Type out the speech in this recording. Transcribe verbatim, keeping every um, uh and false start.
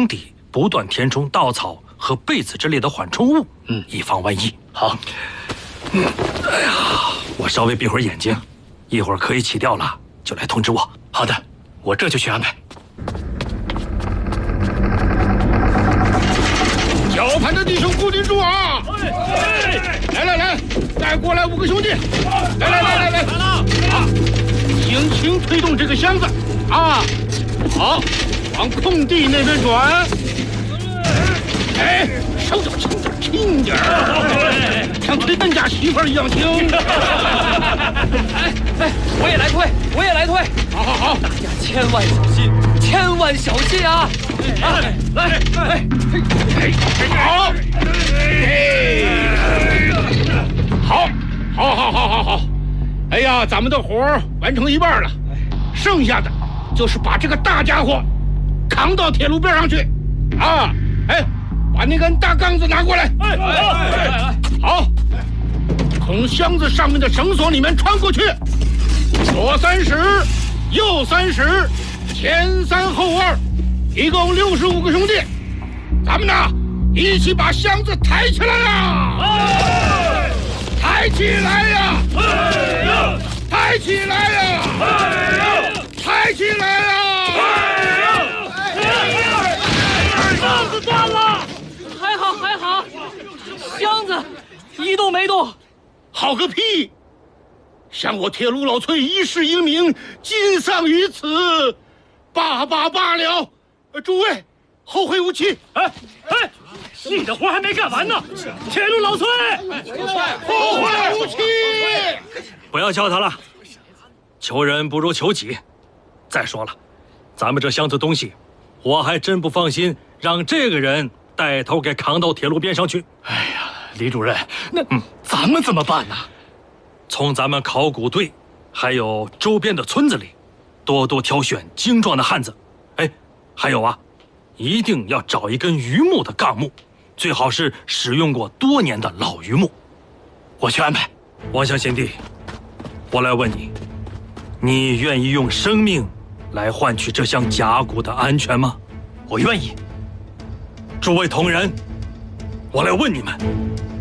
箱底不断填充稻草和被子之类的缓冲物，嗯，以防万一。 好。 嗯，哎呀，我稍微闭会儿眼睛，一会儿可以起调了，就来通知我。 好的，我这就去安排。 绞盘的弟兄固定住啊！来来来，再过来五个兄弟！来来来来来，啊！轻轻推动这个箱子，啊，好，往空地那边转。哎，手脚轻点，轻点儿，像推恁家媳妇儿一样轻。 哎哎，我也来推，我也来推。 好好好， 大家千万小心，千万小心啊！啊，来，哎， 好，好，好，好，好，好，好。哎呀，咱们的活儿完成一半了，剩下的就是把这个大家伙扛到铁路边上去。啊，哎，把那根大杠子拿过来。哎哎哎，好，从箱子上面的绳索里面穿过去，左三十，右三十，前三后二。一共六十五个兄弟，咱们呢一起把箱子抬起来呀！哎、抬起来呀！哎、抬起来呀！哎、抬起来呀！ 箱子断了，还好还好，箱子一动没动。 好个屁！像我铁路老崔一世英名，尽丧于此，罢罢罢了。诸位，后会无期！ 哎哎，你的活还没干完呢！铁路老崔， 后会无期！ 不要叫他了，求人不如求己。再说了，咱们这箱子东西，我还真不放心让这个人带头给扛到铁路边上去。 哎呀，李主任，那、嗯、咱们怎么办呢？ 从咱们考古队还有周边的村子里，多多挑选精壮的汉子。哎。还有啊，一定要找一根榆木的杠木，最好是使用过多年的老榆木。 我去安排。 王祥贤弟，我来问你，你愿意用生命来换取这项甲骨的安全吗？ 我愿意。 诸位同仁，我来问你们，